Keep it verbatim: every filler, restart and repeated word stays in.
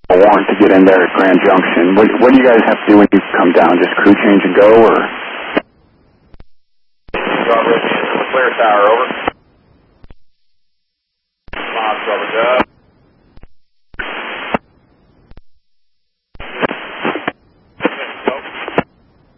a warrant to get in there at Grand Junction. What, what do you guys have to do when you come down? Just crew change and go, or? Clear tower, over.